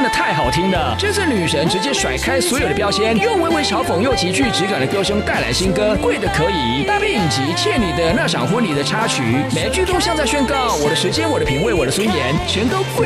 的太好听了。这次女神直接甩开所有的标签，又微微嘲讽又极具质感的歌声带来新歌《贵的可以》，搭配影集《欠你的那场婚礼》的插曲，每一句都像在宣告我的时间、我的品味、我的尊严，全都贵